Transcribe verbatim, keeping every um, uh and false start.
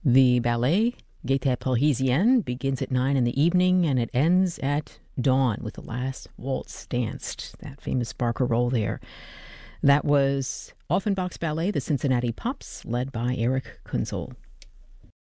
The ballet Gaîté Parisienne begins at nine in the evening and it ends at dawn with the last waltz danced, that famous Barker roll there. That was Offenbach's ballet, The Cincinnati Pops, led by Eric Kunzel.